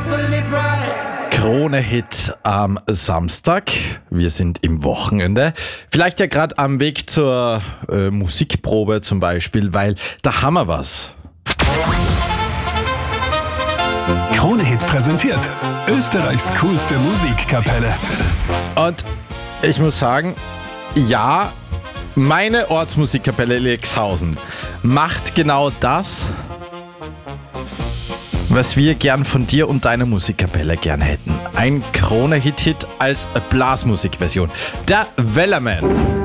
Krone-Hit am Samstag. Wir sind im Wochenende. Vielleicht ja gerade am Weg zur Musikprobe zum Beispiel, weil da haben wir was. Krone-Hit präsentiert Österreichs coolste Musikkapelle. Und ich muss sagen, ja, meine Ortsmusikkapelle Lexhausen macht genau das, was wir gern von dir und deiner Musikkapelle gern hätten. Ein Krone-Hit als Blasmusikversion. Der Wellerman.